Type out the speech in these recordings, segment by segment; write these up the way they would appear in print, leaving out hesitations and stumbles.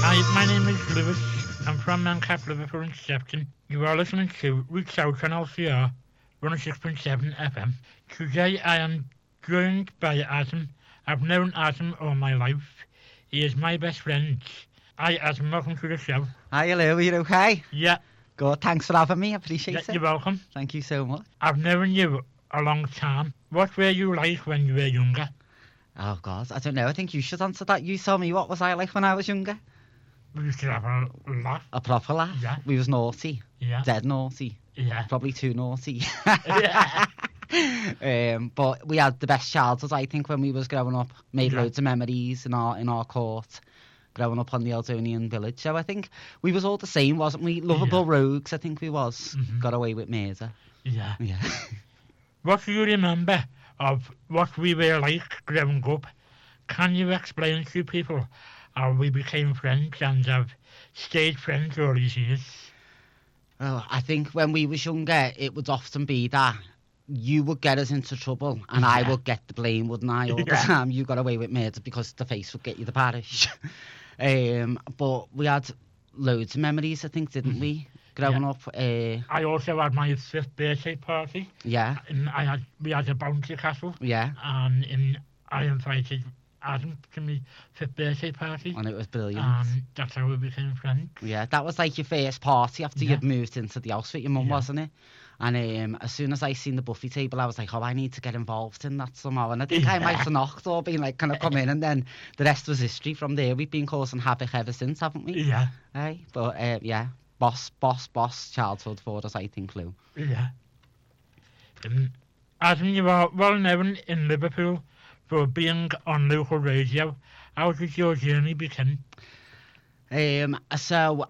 Hi, my name is Lewis. I'm from Mancap, Liverpool and Shepton. You are listening to Reach Out on LCR 106.7 FM. Today I am joined by Adam. I've known Adam all my life. He is my best friend. Hi Adam, welcome to the show. Hi, hello, are you okay? Yeah. Good, thanks for having me, I appreciate it. You're welcome. Thank you so much. I've known you a long time. What were you like when you were younger? Oh God, I don't know, I think you should answer that. You tell me, what was I like when I was younger? We used to have a laugh. A proper laugh? Yeah. We was naughty. Yeah. Dead naughty. Yeah. Probably too naughty. Yeah. But we had the best childhood, I think, when we was growing up. Made Yeah. loads of memories in our court, growing up on the Eldonian village. So I think we was all the same, wasn't we? Lovable rogues, I think we was. Mhm. Got away with murder. Yeah. Yeah. What do you remember of what we were like growing up? Can you explain to people how we became friends and have stayed friends all these years? Oh, I think when we was younger, it would often be that you would get us into trouble and I Yeah. would get the blame, wouldn't I? All the Yeah. time you got away with murder because the face would get you the parish. But we had loads of memories, I think, didn't we? Growing up, I also had my 5th birthday party. yeah, And we had a bounty castle. yeah, And I invited Adam to my 5th birthday party. and it was brilliant. And that's how we became friends. Yeah, that was like your first party after Yeah. you'd moved into the house with your mum, Yeah. wasn't it? And as soon as I seen the buffet table, I was like, oh, I need to get involved in that somehow. And I think I might have knocked or been like, can I come in? And then the rest was history from there. We've been causing havoc ever since, haven't we? Yeah. Hey, but yeah, boss childhood for us, I think, Lou. Yeah. Adam, you are well known in Liverpool for being on local radio. How did your journey begin? So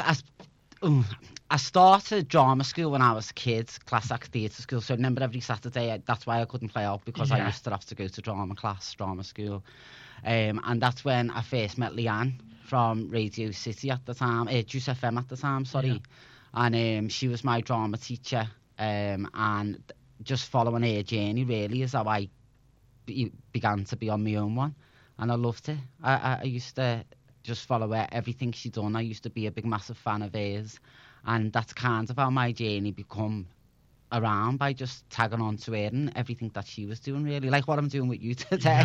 I started drama school when I was a kid, class act theatre school. So I remember every Saturday, that's why I couldn't play out, because I Yeah. used to have to go to drama school. And that's when I first met Leanne from Radio City at the time, Juice FM at the time, sorry. Yeah. And she was my drama teacher. And just following her journey really is how I began to be on my own one. And I loved it. I used to just follow her, everything she done. I used to be a big, massive fan of hers. And that's kind of how my journey become around, by just tagging on to her and everything that she was doing, really. Like what I'm doing with you today.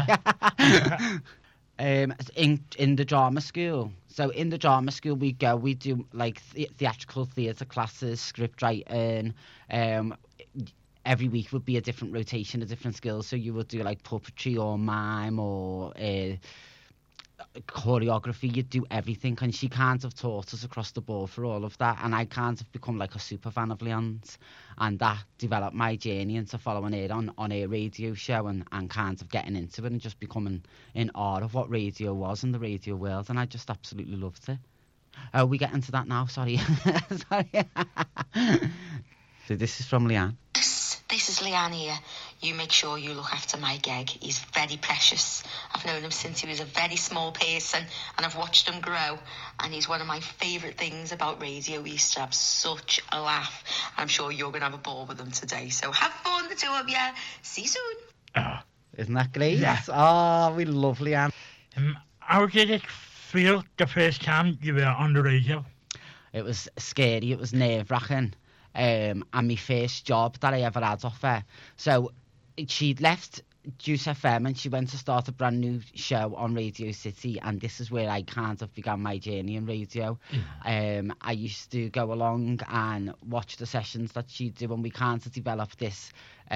In the drama school. So in the drama school we do like theatrical theatre classes, script writing. Every week would be a different rotation of different skills. So you would do like puppetry or mime or choreography. You'd do everything, and she kind of taught us across the board for all of that. And I kind of become like a super fan of Leanne's, and that developed my journey into following her on a radio show and kind of getting into it and just becoming in awe of what radio was in the radio world. And I just absolutely loved it. Oh, we get into that now, sorry. Sorry. So this is from Leanne. This is Leanne here. You make sure you look after my Geg. He's very precious. I've known him since he was a very small person, and I've watched him grow. And he's one of my favourite things about radio. We used to have such a laugh. I'm sure you're going to have a ball with him today. So have fun, the two of you. See you soon. Oh, Isn't that great? Yeah. Oh, we love Leanne. how did it feel the first time you were on the radio? It was scary. It was nerve-wracking. And my first job that I ever had off her. So she'd left Juice FM and she went to start a brand new show on Radio City, and this is where I kind of began my journey in radio. I used to go along and watch the sessions that she'd do, and we kind of developed this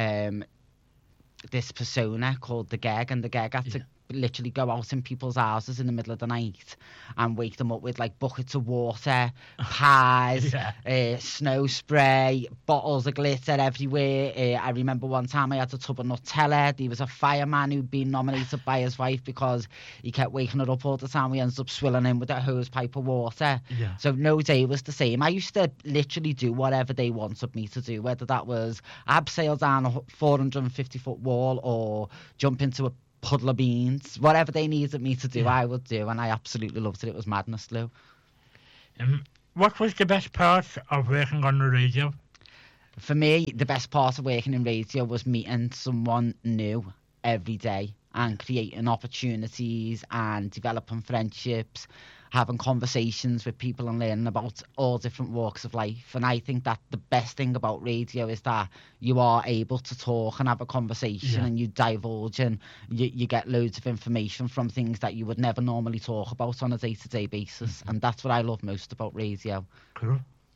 this persona called the Geg, and the Geg had to literally go out in people's houses in the middle of the night and wake them up with like buckets of water, pies, snow spray, bottles of glitter everywhere. I remember one time I had a tub of Nutella. There was a fireman who'd been nominated by his wife because he kept waking her up all the time. We ended up swilling in with a hose pipe of water. Yeah. So no day was the same. I used to literally do whatever they wanted me to do, whether that was abseil down a 450-foot wall or jump into a puddle of beans. Whatever they needed me to do, I would do, and I absolutely loved it. It was madness, Lou. What was the best part of working on the radio? For me, the best part of working in radio was meeting someone new every day and creating opportunities and developing friendships having conversations with people and learning about all different walks of life. And I think that the best thing about radio is that you are able to talk and have a conversation, and you divulge, and you get loads of information from things that you would never normally talk about on a day-to-day basis. And that's what I love most about radio. Cool.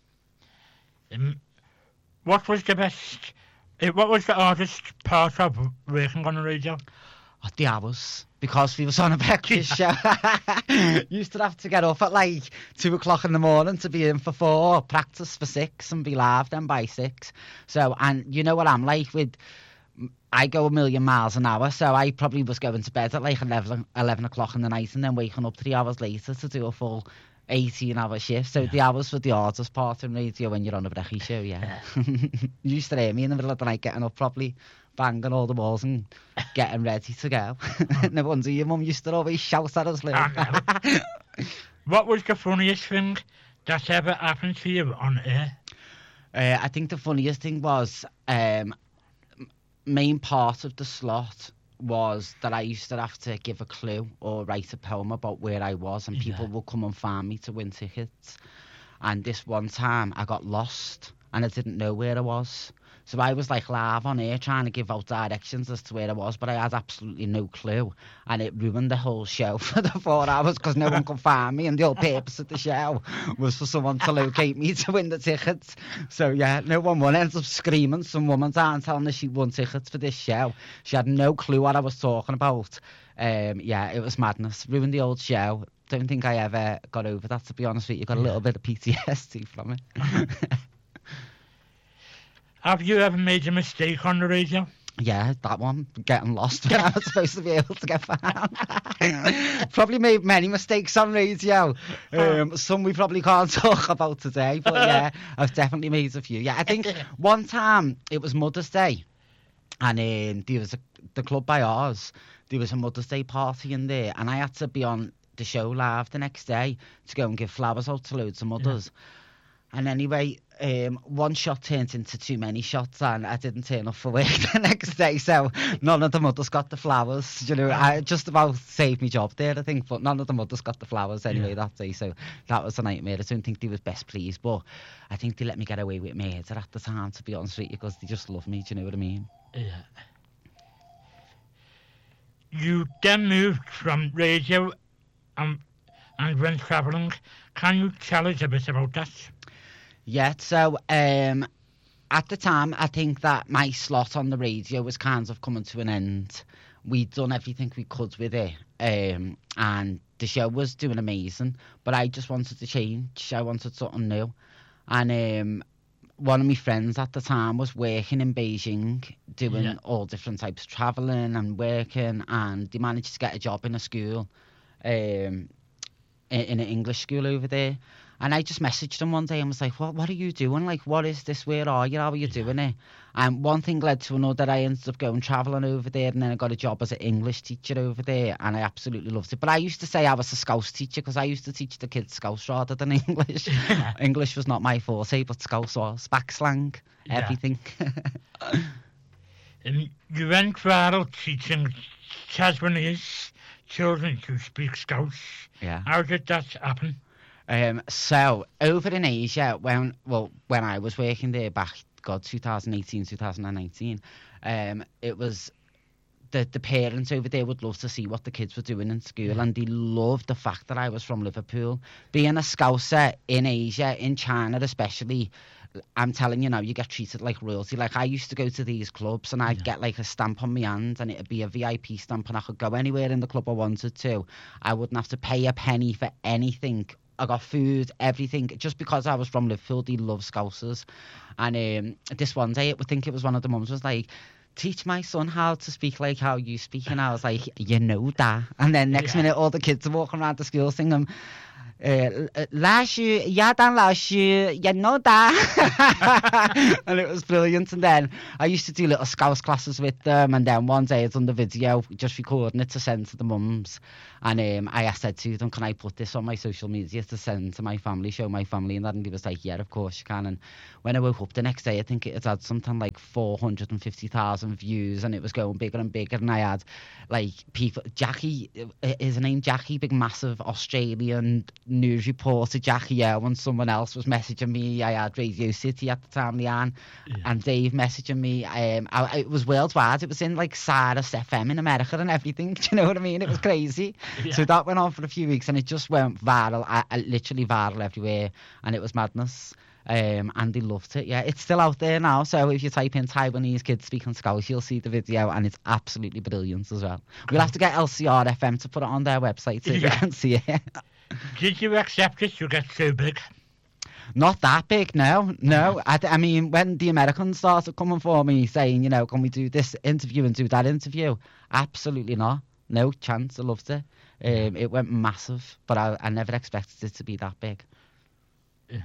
What was the hardest part of working on the radio? The hours, because we was on a breakfast show. Used to have to get up at like 2 o'clock in the morning to be in for 4, practice for 6, and be live then by 6. So, and you know what I'm like I go a million miles an hour, so I probably was going to bed at like 11 o'clock in the night and then waking up 3 hours later to do a full 18-hour shift. So the hours were the hardest part in radio when you're on a brekkie show, You used to hear me in the middle of the night getting up properly, banging all the walls and getting ready to go. No wonder your mum used to always shout at us. What was the funniest thing that ever happened to you on air? I think the funniest thing was main part of the slot was that I used to have to give a clue or write a poem about where I was, and people would come and find me to win tickets. And this one time I got lost and I didn't know where I was. So I was like live on air trying to give out directions as to where I was, but I had absolutely no clue. And it ruined the whole show for the 4 hours because no one could find me. And the whole purpose of the show was for someone to locate me to win the tickets. So yeah, no one won. Ends up screaming some woman down telling her she won tickets for this show. She had no clue what I was talking about. Yeah, it was madness. Ruined the old show. Don't think I ever got over that, to be honest with you. Got a little bit of PTSD from it. Have you ever made a mistake on the radio? Yeah, that one, getting lost when I was supposed to be able to get found. Probably made many mistakes on radio. Some we probably can't talk about today, but yeah, I've definitely made a few. Yeah, I think one time it was Mother's Day, and there was the club by ours, there was a Mother's Day party in there, and I had to be on the show live the next day to go and give flowers out to loads of mothers. And anyway, one shot turned into too many shots, and I didn't turn up for work the next day, so none of the mothers got the flowers. You know, I just about saved my job there, I think, but none of the mothers got the flowers anyway that day, so that was a nightmare. I don't think they was best pleased, but I think they let me get away with murder at the time, to be honest with you, because they just love me, do you know what I mean? Yeah. You then moved from radio and went travelling. Can you tell us a bit about that? Yeah, so at the time, I think that my slot on the radio was kind of coming to an end. We'd done everything we could with it, and the show was doing amazing, but I just wanted to change. I wanted something new. And one of my friends at the time was working in Beijing, doing all different types of travelling and working, and they managed to get a job in a school, in an English school over there. And I just messaged him one day and was like, what are you doing? Like, what is this? Where are you? How are you doing it? And one thing led to another. I ended up going travelling over there, and then I got a job as an English teacher over there, and I absolutely loved it. But I used to say I was a Scouse teacher because I used to teach the kids Scouse rather than English. English was not my forte, but Scouse was. Back slang, everything. And you went viral teaching Tasmanians children to speak Scouse. Yeah. How did that happen? So over in Asia, when I was working there back, 2018, 2019, it was the parents over there would love to see what the kids were doing in school, and they loved the fact that I was from Liverpool. Being a Scouser in Asia, in China especially, I'm telling you now, you get treated like royalty. Like, I used to go to these clubs and I'd get like a stamp on my hand, and it'd be a VIP stamp, and I could go anywhere in the club I wanted to. I wouldn't have to pay a penny for anything. I got food, everything, just because I was from Liverpool. They love Scousers. And this one day, I think it was one of the mums was like, teach my son how to speak like how you speak. And I was like, you know that. And then next minute, all the kids are walking around the school singing last year, you know that. And it was brilliant. And then I used to do little Scouse classes with them. And then one day I'd done the video, just recording it to send to the mums. And I said to them, can I put this on my social media to send to my family, show my family and that? And he was like, yeah, of course you can. And when I woke up the next day, I think it had something like 450,000 views, and it was going bigger and bigger. And I had like people, Jackie, is her name Jackie, big massive Australian news reporter, Jackie Owen, someone else was messaging me. I had Radio City at the time, Leanne, and Dave messaging me. It was worldwide. It was in like Cyrus FM in America and everything. Do you know what I mean? It was crazy. Yeah. So that went on for a few weeks, and it just went viral, literally viral everywhere, and it was madness. And they loved it. Yeah, it's still out there now. So if you type in Taiwanese kids speaking Scouse, you'll see the video, and it's absolutely brilliant as well. We'll have to get LCR FM to put it on their website so you can see it. Did you accept it to get so big? Not that big, no. I mean, when the Americans started coming for me saying, you know, can we do this interview and do that interview? Absolutely not. No chance. I loved it. It went massive, but I never expected it to be that big. Yeah.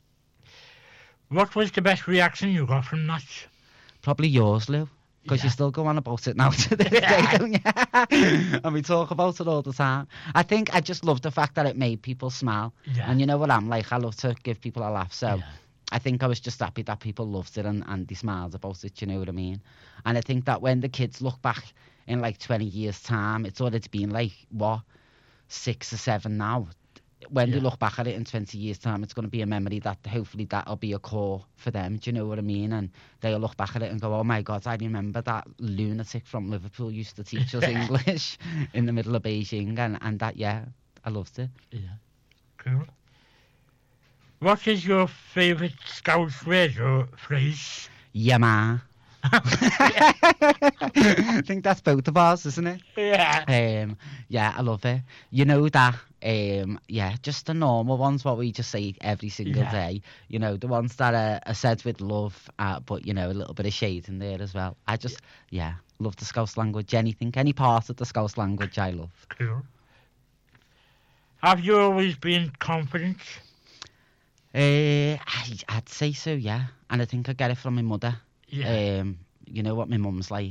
What was the best reaction you got from that? Probably yours, Lou. Because you still go on about it now to this day, don't you? And we talk about it all the time. I think I just love the fact that it made people smile. Yeah. And you know what I'm like? I love to give people a laugh. So I think I was just happy that people loved it and they smiled about it, you know what I mean? And I think that when the kids look back in like 20 years' time, it's already been like, 6 or 7 now. When they look back at it in 20 years' time, it's going to be a memory that hopefully that'll be a core for them. Do you know what I mean? And they'll look back at it and go, oh my God, I remember that lunatic from Liverpool used to teach us English in the middle of Beijing. And that, I loved it. Yeah, cool. What is your favourite Scouse word or phrase? Yeah, ma. I think that's both of ours, isn't it? Yeah. Yeah, I love it. You know that, just the normal ones, what we just say every single day. You know, the ones that are said with love, but, you know, a little bit of shade in there as well. I just, love the Scouse language. Anything, any part of the Scouse language I love. Cool. Have you always been confident? I'd say so, yeah. And I think I get it from my mother. Yeah. You know what my mum's like.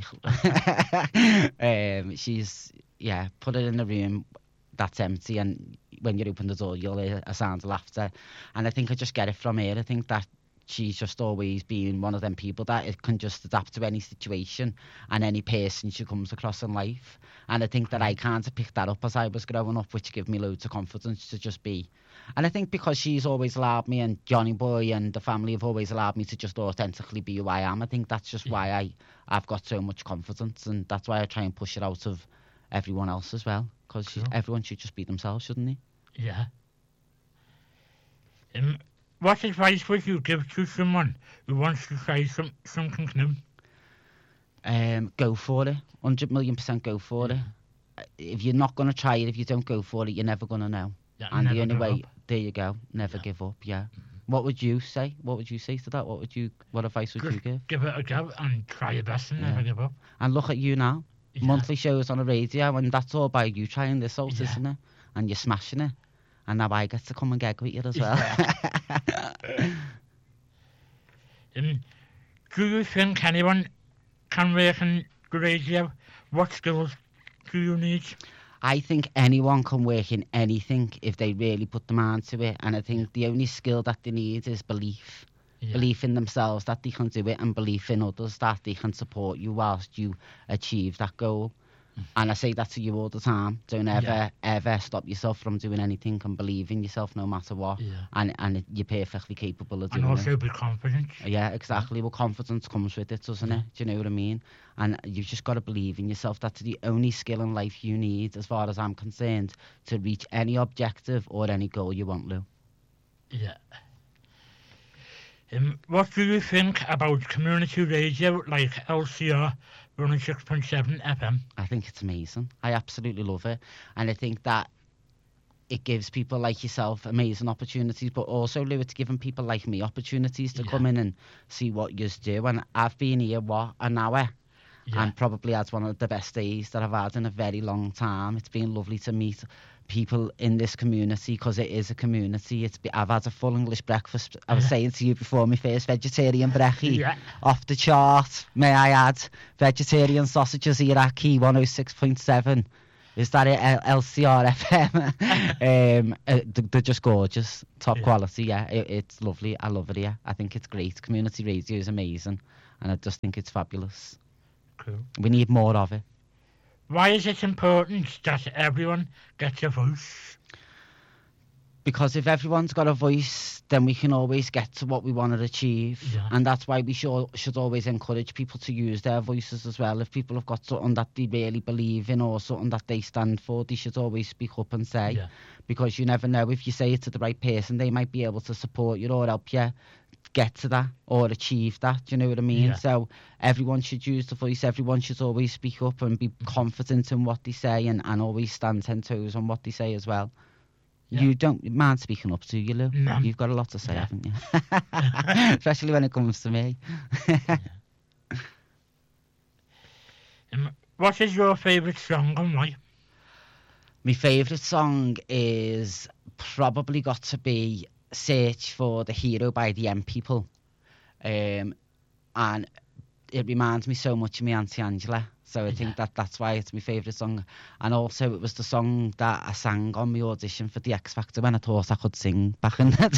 She's put it in a room that's empty, and when you open the door you'll hear a sound of laughter, and I think I just get it from her. I think that she's just always been one of them people that it can just adapt to any situation and any person she comes across in life, and I think that I kind of picked that up as I was growing up, which gave me loads of confidence to just be. And I think because she's always allowed me, and Johnny Boy and the family have always allowed me to just authentically be who I am, I think that's just why I've got so much confidence, and that's why I try and push it out of everyone else as well, because everyone should just be themselves, shouldn't they? Yeah. What advice would you give to someone who wants to try something new? Go for it. 100,000,000% go for it. If you're not going to try it, if you don't go for it, you're never going to know. Yeah, and the only way, there you go, never give up, What would you say? What would you say to that? What advice would you give? Give it a go and try your best and never give up. And look at you now. Monthly shows on the radio, and that's all by you trying this out, isn't it? And you're smashing it. And now I get to come and gag with you as well. Do you think anyone can work in the radio? What skills do you need? I think anyone can work in anything if they really put their mind to it. And I think the only skill that they need is belief. Belief in themselves that they can do it, and belief in others that they can support you whilst you achieve that goal. And I say that to you all the time. Don't ever stop yourself from doing anything, and believe in yourself no matter what. And you're perfectly capable of doing it. And also be confident. Yeah, exactly. Well, confidence comes with it, doesn't it? Do you know what I mean? And you've just got to believe in yourself. That's the only skill in life you need, as far as I'm concerned, to reach any objective or any goal you want, Lou. Yeah. What do you think about community radio like LCR 106.7 FM? I think it's amazing. I absolutely love it. And I think that it gives people like yourself amazing opportunities, but also, Lou, it's giving people like me opportunities to come in and see what you do. And I've been here, an hour? And probably had one of the best days that I've had in a very long time. It's been lovely to meet people in this community, because it is a community. I've had a full English breakfast. I was saying to you before, my first vegetarian brekkie, Yeah. off the chart, may I add. Vegetarian sausages, Iraqi, 106.7. Is that it? LCR FM? They're just gorgeous. Top quality, yeah. It's lovely. I love it here. I think it's great. Community radio is amazing. And I just think it's fabulous. Cool. We need more of it. Why is it important that everyone gets a voice? Because if everyone's got a voice, then we can always get to what we want to achieve. Yeah. And that's why we should always encourage people to use their voices as well. If people have got something that they really believe in or something that they stand for, they should always speak up and say. Yeah. Because you never know, if you say it to the right person, they might be able to support you or help you get to that or achieve that. Do you know what I mean? Yeah. So everyone should use the voice. Everyone should always speak up and be confident in what they say and always stand 10 toes on what they say as well. Yeah. You don't mind speaking up to you, Lou? No. You've got a lot to say, Yeah. haven't you? Especially when it comes to me. What is your favourite song and why? My favourite song is probably got to be Search for the Hero by the M People. And it reminds me so much of my Auntie Angela. So I think that's why it's my favourite song. And also it was the song that I sang on my audition for the X Factor when I thought I could sing back in the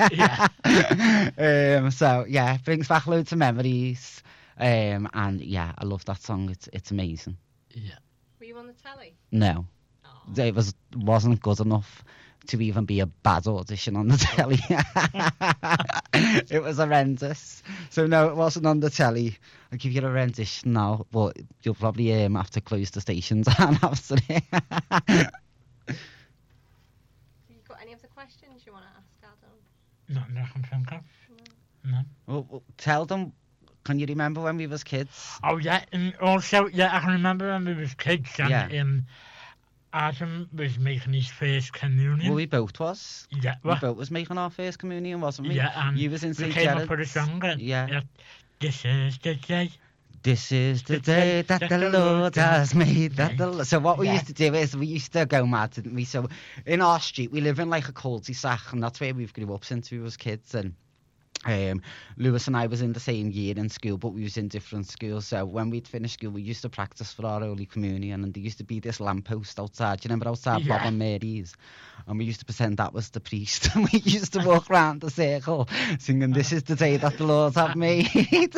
day. So yeah, it brings back loads of memories. And yeah, I love that song. It's amazing. Yeah. Were you on the telly? No, Oh. it wasn't good enough to even be a bad audition on the telly. It was horrendous. So no, it wasn't on the telly. I'll give you a rendition now, but you'll probably have to close the stations after it. Have you got any other questions you want to ask Adam? Not that I can think of. No. Well, tell them, can you remember when we was kids? Oh yeah, and also I can remember when we was kids and Adam was making his first communion. Well, we both was. Yeah, We both was making our first communion, wasn't we? yeah, and You was in we St. came up Gerard's. with a song. Yeah. This is the day. This is the day that the Lord has made. So what we used to do is we used to go mad, didn't we? So in our street, we live in like a cul-de-sac, and that's where we've grew up since we was kids. And Lewis and I was in the same year in school, but we was in different schools. So when we'd finished school, we used to practice for our Holy Communion, and there used to be this lamppost outside. Do you remember outside Bob and Mary's? And we used to pretend that was the priest, and we used to walk round the circle singing, "This is the day that the Lord have made."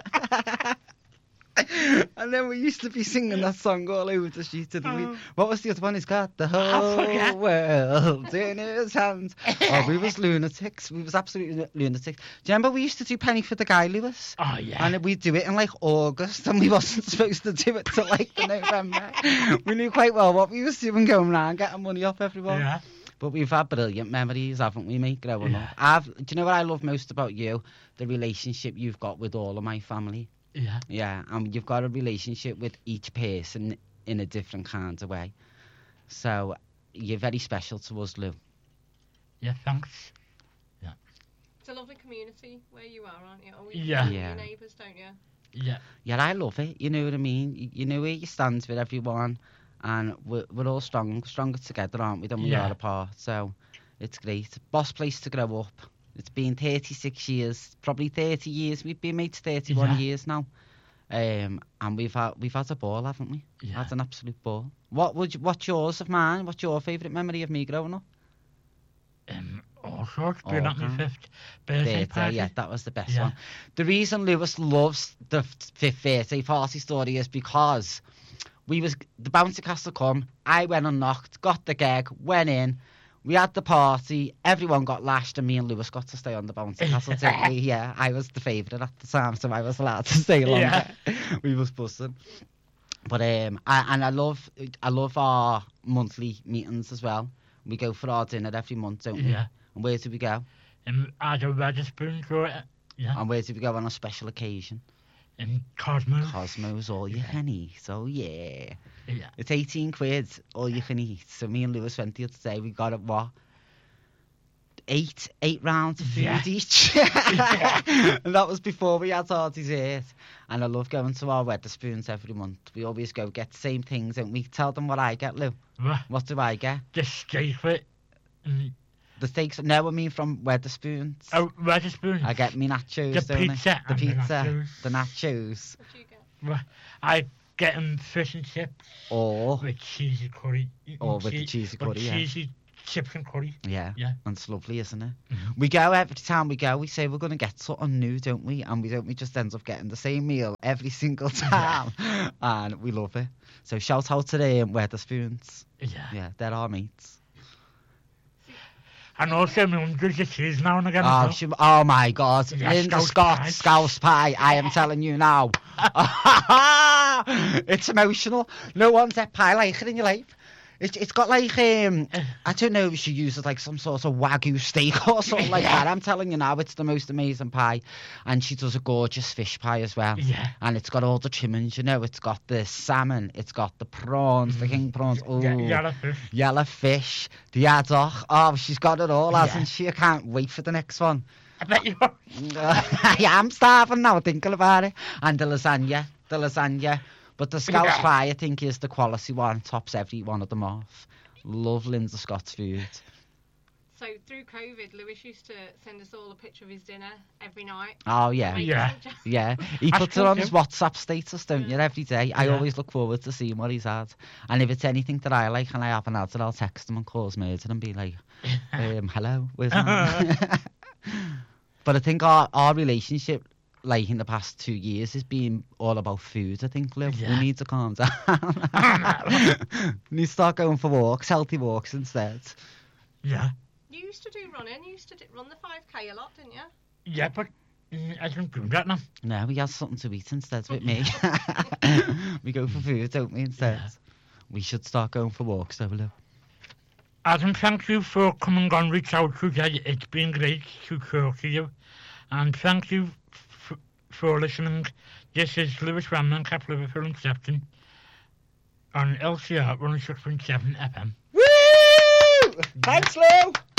And then we used to be singing that song all over the street, didn't we? What was the other one? He's got the whole world in his hands. Oh, we was lunatics. We was absolutely lunatics. Do you remember we used to do Penny for the Guy, Lewis? Oh yeah. And we'd do it in like August, and we wasn't supposed to do it till like the November. We knew quite well what we was doing, going around getting money off everyone. Yeah. But we've had brilliant memories, haven't we, mate, growing up? Do you know what I love most about you? The relationship you've got with all of my family. Yeah. Yeah, and you've got a relationship with each person in a different kind of way. So you're very special to us, Lou. Yeah, thanks. It's a lovely community where you are, aren't you? Always Yeah. with Yeah. your neighbours, don't you? Yeah. Yeah, I love it. You know what I mean? You know where you stand with everyone, and we're all stronger together, aren't we, than we are apart. So it's great. Boss place to grow up. It's been 36 years, probably 30 years. We've been mates 31 years now. And we've had a ball, haven't we? Yeah. Had an absolute ball. What's yours of mine? What's your favourite memory of me growing up? All sorts. Being at my 5th birthday party. Yeah, that was the best Yeah. one. The reason Lewis loves the 5th birthday party story is because the bouncy castle come, I went and knocked, got the gig, went in, we had the party, everyone got lashed, and me and Lewis got to stay on the bouncy castle, didn't we? Yeah, I was the favourite at the time, so I was allowed to stay longer. Yeah. We was buzzing. But I love our monthly meetings as well. We go for our dinner every month, don't we? Yeah. And where do we go? Either Wetherspoons or And where do we go on a special occasion? in Cosmos. Cosmos, all you can eat. So yeah. Yeah. It's 18 quid, all you can eat. So me and Lewis went the other day, we got it, what? eight rounds of food Yeah. each. And that was before we had our dessert. And I love going to our Wetherspoons every month. We always go get the same things, don't we? Tell them what I get, Lou. What do I get? The steak with and The steaks? No, I mean from Wetherspoons. oh, Wetherspoons. I get me nachos, The don't pizza I? The and the pizza. nachos. The nachos. What do you get? I get fish and chips Or, with cheesy curry. with the cheesy but curry, yeah. cheesy chips and curry. Yeah. Yeah. And it's lovely, isn't it? Mhm. We go every time we go, we say we're going to get something new, don't we? And we just end up getting the same meal every single time. And we love it. So shout out to them Wetherspoons. Yeah. Yeah, they're our mates. And also my mum does the cheese now and again. as well. Oh my God. Yeah, Linda Scouse Scott, pie. Scouse pie. I am telling you now. It's emotional. No one's had pie like it in your life. It's got like, I don't know if she uses like some sort of Wagyu steak or something like that. I'm telling you now, it's the most amazing pie. And she does a gorgeous fish pie as well. Yeah. And it's got all the trimmings, you know. It's got the salmon, it's got the prawns, the king prawns. Oh, Yellow fish. yellow fish, the haddock. Oh, she's got it all, hasn't she? I can't wait for the next one. I bet you are. Yeah, I'm starving now thinking about it. And the lasagna. But the Scouse Yeah. pie, I think, is the quality one. Tops every one of them off. Love Linda Scott's food. So through COVID, Lewis used to send us all a picture of his dinner every night. Oh, yeah. Make Yeah. us all jealous. Yeah, he I puts it still on do. his WhatsApp status, don't you, every day. I Yeah. always look forward to seeing what he's had. And if it's anything that I like and I haven't had it, I'll text him and call his murder and be like, hello, where's mine? But I think our relationship, like in the past 2 years, has been all about food, I think, Lou. Yeah. We need to calm down. We need to start going for walks, healthy walks instead. Yeah. You used to do running. You used to run the 5K a lot, didn't you? Yeah, but I don't do that now. No, we have something to eat instead with me. We go for food, don't we, instead? Yeah. We should start going for walks, though, Lou. Adam, thank you for coming on Reach Out today. It's been great to talk to you. And thank you for listening. This is Lewis Ramman, Cap Liverpool Inception, on LCR 106.7 FM. Woo! Thanks, Lou!